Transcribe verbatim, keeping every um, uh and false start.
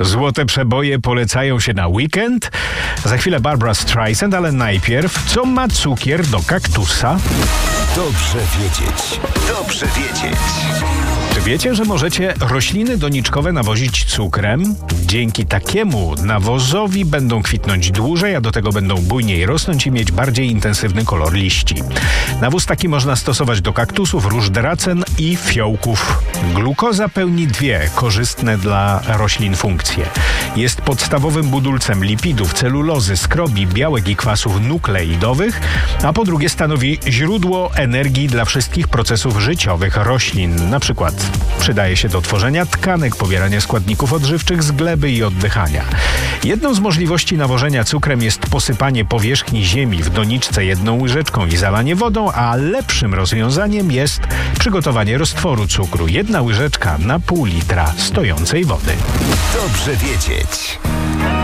Złote przeboje polecają się na weekend. Za chwilę Barbra Streisand, ale najpierw, co ma cukier do kaktusa? Dobrze wiedzieć. Dobrze wiedzieć. Czy wiecie, że możecie rośliny doniczkowe nawozić cukrem? Dzięki takiemu nawozowi będą kwitnąć dłużej, a do tego będą bujniej rosnąć i mieć bardziej intensywny kolor liści. Nawóz taki można stosować do kaktusów, róż dracen i fiołków. Glukoza pełni dwie korzystne dla roślin funkcje. Jest podstawowym budulcem lipidów, celulozy, skrobi, białek i kwasów nukleidowych, a po drugie stanowi źródło energii dla wszystkich procesów życiowych roślin. Na przykład przydaje się do tworzenia tkanek, pobierania składników odżywczych z gleby i oddychania. Jedną z możliwości nawożenia cukrem jest posypanie powierzchni ziemi w doniczce jedną łyżeczką i zalanie wodą, a lepszym rozwiązaniem jest przygotowanie roztworu cukru. Jedna łyżeczka na pół litra stojącej wody. Dobrze wiedzieć.